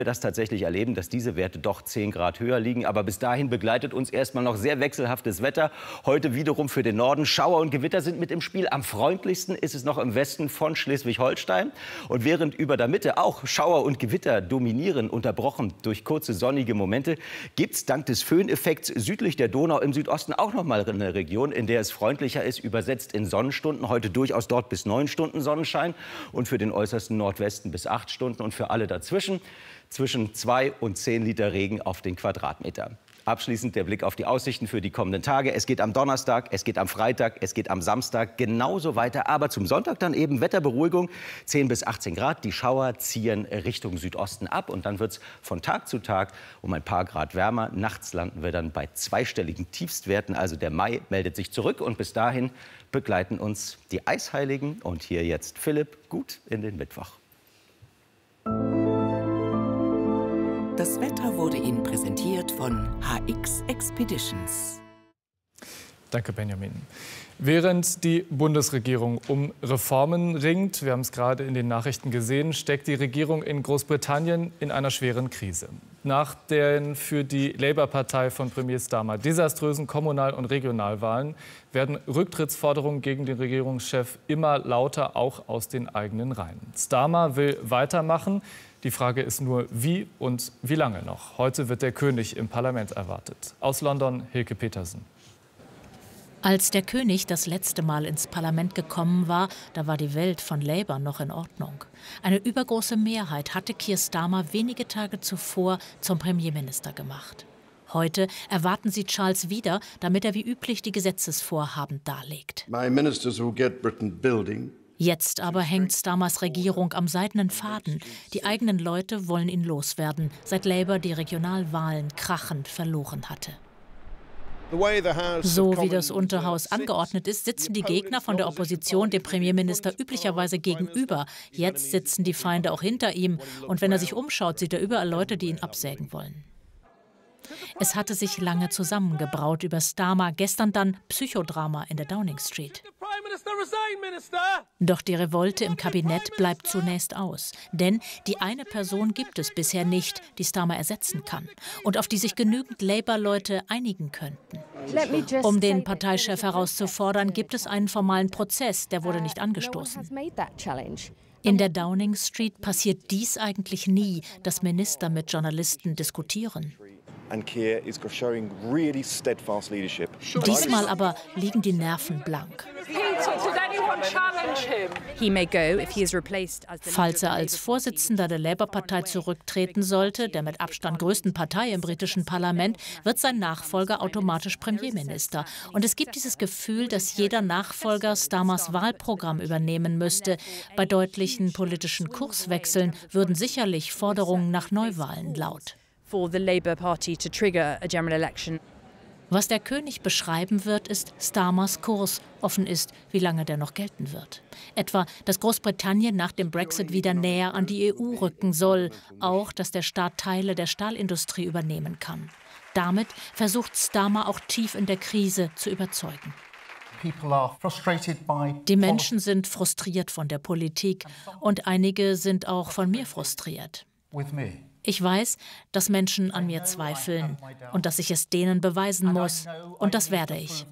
das tatsächlich erleben, dass diese Werte doch 10 Grad höher liegen. Aber bis dahin begleitet uns erstmal noch sehr wechselhaftes Wetter. Heute wiederum für den Norden. Schauer und Gewitter sind mit im Spiel. Am freundlichsten ist es noch im Westen von Schleswig-Holstein. Und während über der Mitte auch Schauer und Gewitter dominieren, unterbrochen durch kurze sonnige Momente, gibt es dank des Föhneffekts südlich der Donau im Südosten auch noch mal eine Region, in der es freundlicher ist, übersetzt in Sonnenstunden. Heute durchaus dort bis 9 Stunden Sonnenschein und für den äußersten Nordwesten bis 8 Stunden und für alle dazwischen zwischen 2 und 10 Liter Regen auf den Quadratmeter. Abschließend der Blick auf die Aussichten für die kommenden Tage. Es geht am Donnerstag, es geht am Freitag, es geht am Samstag genauso weiter. Aber zum Sonntag dann eben Wetterberuhigung, 10 bis 18 Grad. Die Schauer ziehen Richtung Südosten ab und dann wird es von Tag zu Tag um ein paar Grad wärmer. Nachts landen wir dann bei zweistelligen Tiefstwerten. Also der Mai meldet sich zurück und bis dahin begleiten uns die Eisheiligen. Und hier jetzt Philipp, gut in den Mittwoch. Das Wetter wurde Ihnen präsentiert von HX Expeditions. Danke, Benjamin. Während die Bundesregierung um Reformen ringt, wir haben es gerade in den Nachrichten gesehen, steckt die Regierung in Großbritannien in einer schweren Krise. Nach den für die Labour-Partei von Premier Starmer desaströsen Kommunal- und Regionalwahlen werden Rücktrittsforderungen gegen den Regierungschef immer lauter, auch aus den eigenen Reihen. Starmer will weitermachen. Die Frage ist nur, wie und wie lange noch. Heute wird der König im Parlament erwartet. Aus London, Hilke Petersen. Als der König das letzte Mal ins Parlament gekommen war, da war die Welt von Labour noch in Ordnung. Eine übergroße Mehrheit hatte Keir Starmer wenige Tage zuvor zum Premierminister gemacht. Heute erwarten sie Charles wieder, damit er wie üblich die Gesetzesvorhaben darlegt. My ministers will get Britain building. Jetzt aber hängt Starmers Regierung am seidenen Faden. Die eigenen Leute wollen ihn loswerden, seit Labour die Regionalwahlen krachend verloren hatte. So wie das Unterhaus angeordnet ist, sitzen die Gegner von der Opposition dem Premierminister üblicherweise gegenüber. Jetzt sitzen die Feinde auch hinter ihm. Und wenn er sich umschaut, sieht er überall Leute, die ihn absägen wollen. Es hatte sich lange zusammengebraut über Starmer, gestern dann Psychodrama in der Downing Street. Doch die Revolte im Kabinett bleibt zunächst aus. Denn die eine Person gibt es bisher nicht, die Starmer ersetzen kann und auf die sich genügend Labour-Leute einigen könnten. Um den Parteichef herauszufordern, gibt es einen formalen Prozess, der wurde nicht angestoßen. In der Downing Street passiert dies eigentlich nie, dass Minister mit Journalisten diskutieren. Diesmal aber liegen die Nerven blank. Falls er als Vorsitzender der Labour-Partei zurücktreten sollte, der mit Abstand größten Partei im britischen Parlament, wird sein Nachfolger automatisch Premierminister. Und es gibt dieses Gefühl, dass jeder Nachfolger Starmers Wahlprogramm übernehmen müsste. Bei deutlichen politischen Kurswechseln würden sicherlich Forderungen nach Neuwahlen laut. Was der König beschreiben wird, ist Starmers Kurs. Offen ist, wie lange der noch gelten wird. Etwa, dass Großbritannien nach dem Brexit wieder näher an die EU rücken soll. Auch, dass der Staat Teile der Stahlindustrie übernehmen kann. Damit versucht Starmer auch tief in der Krise zu überzeugen. Die Menschen sind frustriert von der Politik und einige sind auch von mir frustriert. Ich weiß, dass Menschen an mir zweifeln und dass ich es denen beweisen muss. Und das werde ich.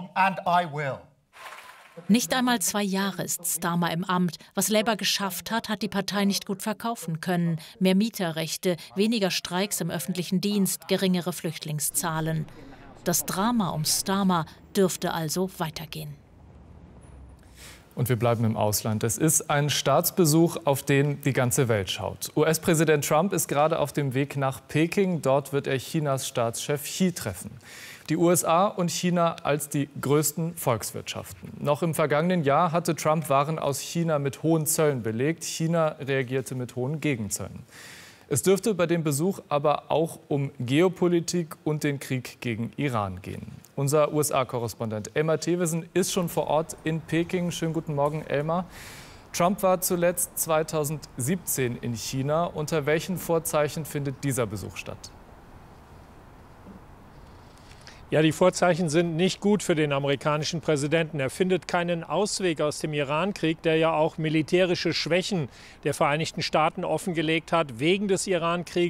Nicht einmal 2 Jahre ist Starmer im Amt. Was Labour geschafft hat, hat die Partei nicht gut verkaufen können. Mehr Mieterrechte, weniger Streiks im öffentlichen Dienst, geringere Flüchtlingszahlen. Das Drama um Starmer dürfte also weitergehen. Und wir bleiben im Ausland. Es ist ein Staatsbesuch, auf den die ganze Welt schaut. US-Präsident Trump ist gerade auf dem Weg nach Peking. Dort wird er Chinas Staatschef Xi treffen. Die USA und China als die größten Volkswirtschaften. Noch im vergangenen Jahr hatte Trump Waren aus China mit hohen Zöllen belegt. China reagierte mit hohen Gegenzöllen. Es dürfte bei dem Besuch aber auch um Geopolitik und den Krieg gegen Iran gehen. Unser USA-Korrespondent Elmar Thewesen ist schon vor Ort in Peking. Schönen guten Morgen, Elmar. Trump war zuletzt 2017 in China. Unter welchen Vorzeichen findet dieser Besuch statt? Ja, die Vorzeichen sind nicht gut für den amerikanischen Präsidenten. Er findet keinen Ausweg aus dem Irankrieg, der ja auch militärische Schwächen der Vereinigten Staaten offengelegt hat wegen des Irankrieges.